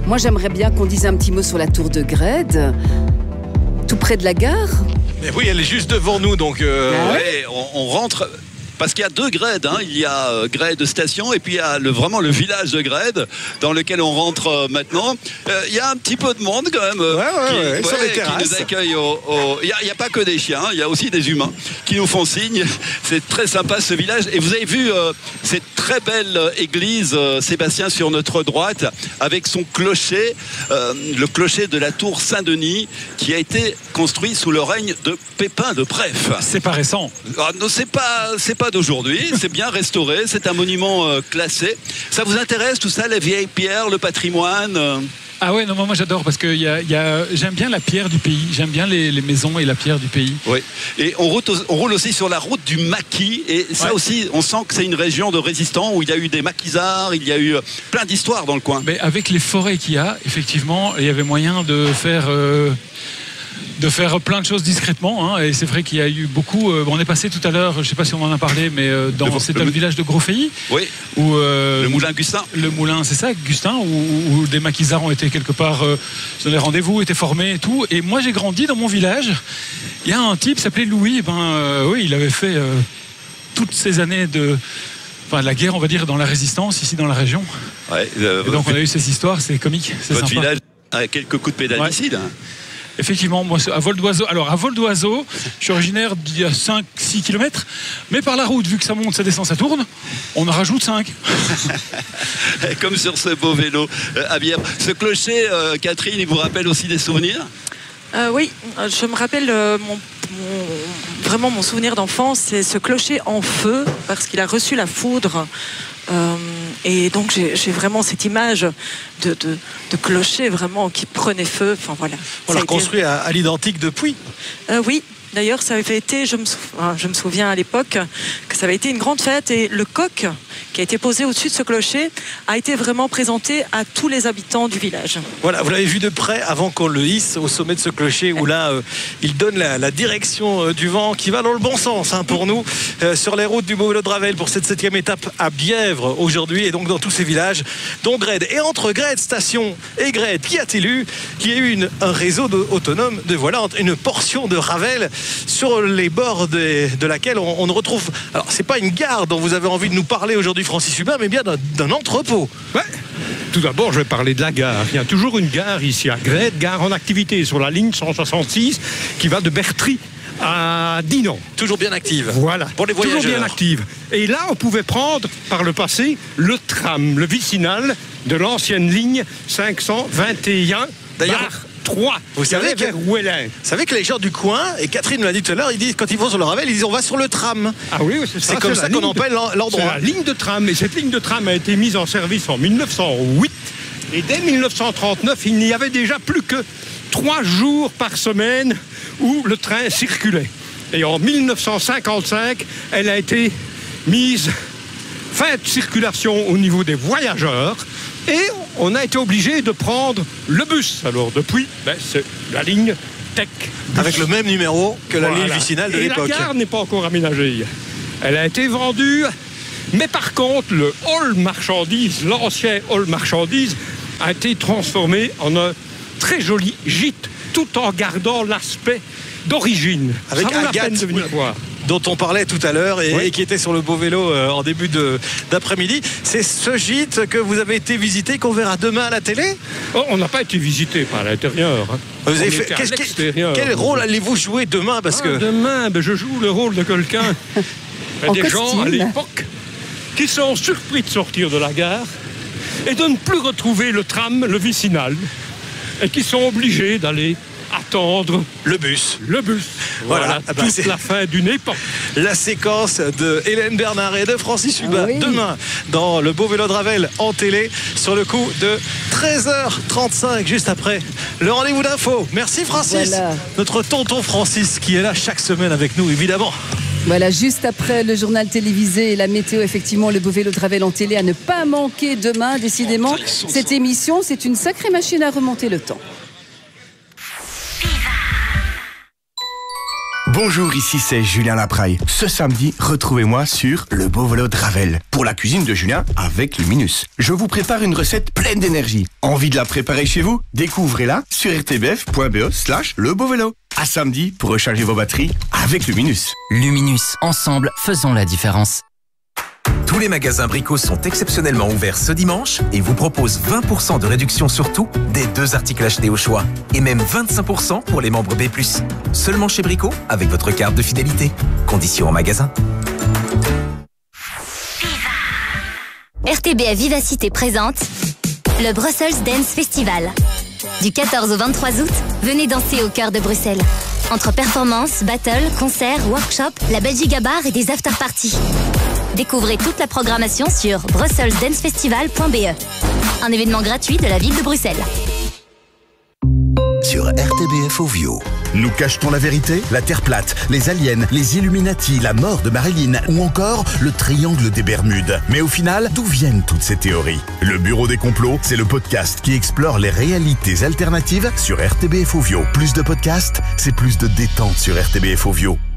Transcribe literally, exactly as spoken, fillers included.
Moi, j'aimerais bien qu'on dise un petit mot sur la tour de Grède, tout près de la gare. Mais oui, elle est juste devant nous, donc euh, Ah ouais ouais, on, on rentre. Parce qu'il y a deux Grèdes, hein. Il y a euh, Grède station et puis il y a le, vraiment le village de Grède dans lequel on rentre euh, maintenant. Euh, il y a un petit peu de monde quand même euh, ouais, ouais, qui, ouais, ouais, sur les qui terrasses. nous accueille. Au, au... Il n'y a, a pas que des chiens, il y a aussi des humains qui nous font signe. C'est très sympa ce village. Et vous avez vu euh, cette très belle église, euh, Sébastien, sur notre droite, avec son clocher, euh, le clocher de la tour Saint-Denis, qui a été construit sous le règne de Pépin de Prèves. C'est pas récent. Ah, non, c'est pas, c'est pas d'aujourd'hui, c'est bien restauré, c'est un monument euh, classé. Ça vous intéresse tout ça, les vieilles pierres, le patrimoine euh... Ah ouais, non, moi j'adore parce que y a, y a, j'aime bien la pierre du pays, j'aime bien les, les maisons et la pierre du pays. Oui, et on roule, on roule aussi sur la route du maquis, et ça ouais. aussi, on sent que c'est une région de résistants où il y a eu des maquisards, il y a eu plein d'histoires dans le coin. Mais avec les forêts qu'il y a, effectivement, il y avait moyen de faire... Euh, de faire plein de choses discrètement, hein, et c'est vrai qu'il y a eu beaucoup. Euh, on est passé tout à l'heure, je ne sais pas si on en a parlé, mais euh, dans le, c'est le, le village de Grosfeilly. Oui. Où, euh, le moulin Gustin. Le moulin, c'est ça, Gustin, où, où des maquisards ont été quelque part, euh, dans les rendez-vous, étaient formés et tout. Et moi, j'ai grandi dans mon village. Il y a un type qui s'appelait Louis. Et ben, euh, oui, il avait fait euh, toutes ces années de. Enfin, la guerre, on va dire, dans la résistance, ici dans la région. Ouais, euh, et donc, on a eu ces histoires, c'est comique. C'est votre sympa. Village a quelques coups de pédalicides. Ouais. Effectivement, moi, à vol d'oiseau. Alors, à vol d'oiseau, je suis originaire d'il y a cinq six kilomètres, mais par la route, vu que ça monte, ça descend, ça tourne, on en rajoute cinq. Comme sur ce beau vélo euh, à Bièvre. Ce clocher, euh, Catherine, il vous rappelle aussi des souvenirs ? euh, Oui, je me rappelle euh, mon, mon, vraiment mon souvenir d'enfance, c'est ce clocher en feu, parce qu'il a reçu la foudre. Euh, et donc j'ai, j'ai vraiment cette image de, de, de clocher vraiment qui prenait feu. Enfin voilà. On l'a reconstruit été... à, à l'identique depuis. Euh, oui. D'ailleurs, ça avait été, je me, sou... je me souviens à l'époque, que ça avait été une grande fête et le coq qui a été posé au-dessus de ce clocher a été vraiment présenté à tous les habitants du village. Voilà, vous l'avez vu de près avant qu'on le hisse au sommet de ce clocher où là, euh, il donne la, la direction euh, du vent qui va dans le bon sens hein, pour nous euh, sur les routes du Beau Vélo de Ravel pour cette septième étape à Bièvre aujourd'hui et donc dans tous ces villages, dont Grède. Et entre Grède station et Grède, qui a-t-il eu ? Qui a eu une, un réseau de, autonome de voilà une portion de Ravel sur les bords de, de laquelle on, on retrouve. Alors, c'est pas une gare dont vous avez envie de nous parler aujourd'hui, Francis Hubert, mais bien d'un, d'un entrepôt. Ouais. Tout d'abord, je vais parler de la gare. Il y a toujours une gare ici à Grède, gare en activité sur la ligne cent soixante-six qui va de Bertry à Dinan. Toujours bien active. Voilà. Pour les voyageurs. Toujours bien active. Et là, on pouvait prendre par le passé le tram, le vicinal de l'ancienne ligne cinq cent vingt et un. D'ailleurs. trois. Vous savez que, vous savez que les gens du coin, et Catherine nous l'a dit tout à l'heure, ils disent quand ils vont sur le Ravel, ils disent on va sur le tram. Ah oui, c'est ça. C'est comme c'est ça qu'on appelle de, l'endroit. C'est la ligne de tram. Et cette ligne de tram a été mise en service en mille neuf cent huit. Et dès mille neuf cent trente-neuf, il n'y avait déjà plus que trois jours par semaine où le train circulait. Et en mille neuf cent cinquante-cinq, elle a été mise fin de circulation au niveau des voyageurs. Et on a été obligé de prendre le bus. Alors depuis, ben, c'est la ligne Tech. Bus. Avec le même numéro que la voilà. ligne vicinale de et l'époque. La gare n'est pas encore aménagée. Elle a été vendue, mais par contre, le hall marchandises, l'ancien hall marchandises, a été transformé en un très joli gîte, tout en gardant l'aspect d'origine. Avec ça vaut Agathe, la peine de venir voir. Dont on parlait tout à l'heure et, oui. et qui était sur le Beau Vélo euh, en début de, d'après-midi. C'est ce gîte que vous avez été visité, qu'on verra demain à la télé ? Oh, on n'a pas été visité par l'intérieur. Hein. Vous avez fait, qu'est-ce, quel rôle allez-vous jouer demain ? Parce ah, que... Demain, ben, je joue le rôle de quelqu'un. Des costume. gens à l'époque qui sont surpris de sortir de la gare et de ne plus retrouver le tram, le vicinal, et qui sont obligés d'aller attendre le bus. Le bus. Voilà, voilà ah bah toute c'est la fin d'une époque. La séquence de Hélène Bernard et de Francis Hubert. Ah oui. Demain, dans le Beau Vélo de Ravel en télé, sur le coup de treize heures trente-cinq, juste après le rendez-vous d'info. Merci Francis. Voilà. Notre tonton Francis qui est là chaque semaine avec nous, évidemment. Voilà, juste après le journal télévisé et la météo, effectivement, le Beau Vélo de Ravel en télé à ne pas manquer demain. Décidément, cette émission, c'est une sacrée machine à remonter le temps. Bonjour, ici c'est Julien Lapraille. Ce samedi, retrouvez-moi sur le beau vélo de Ravel pour la cuisine de Julien avec Luminus. Je vous prépare une recette pleine d'énergie. Envie de la préparer chez vous? Découvrez-la sur rtbf.be slash le beau vélo. À samedi pour recharger vos batteries avec Luminus. Luminus, ensemble, faisons la différence. Tous les magasins Brico sont exceptionnellement ouverts ce dimanche et vous proposent vingt pour cent de réduction sur tout, des deux articles achetés au choix. Et même vingt-cinq pour cent pour les membres B plus. Seulement chez Brico, avec votre carte de fidélité. Conditions en magasin. R T B F Vivacité présente le Brussels Dance Festival. Du quatorze au vingt-trois août, venez danser au cœur de Bruxelles. Entre performances, battles, concerts, workshops, la Belgique à bar et des after-parties. Découvrez toute la programmation sur brussels dance festival point b e. Un événement gratuit de la ville de Bruxelles. Sur R T B F Ovio. Nous cache-t-on la vérité? La Terre plate, les aliens, les Illuminati, la mort de Marilyn ou encore le triangle des Bermudes. Mais au final, d'où viennent toutes ces théories? Le Bureau des complots, c'est le podcast qui explore les réalités alternatives sur R T B F Ovio. Plus de podcasts, c'est plus de détente sur R T B F Ovio.